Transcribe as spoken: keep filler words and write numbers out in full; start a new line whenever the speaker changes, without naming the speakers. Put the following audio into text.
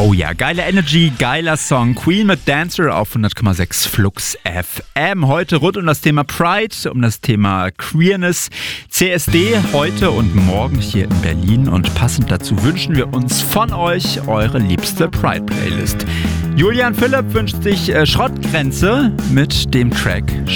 Oh ja, geile Energy, geiler Song. Queen mit Dancer auf hundert Komma sechs Flux F M. Heute rund um das Thema Pride, um das Thema Queerness. C S D heute und morgen hier in Berlin. Und passend dazu wünschen wir uns von euch eure liebste Pride-Playlist. Julian Philipp wünscht sich äh, Schrottgrenze mit dem Track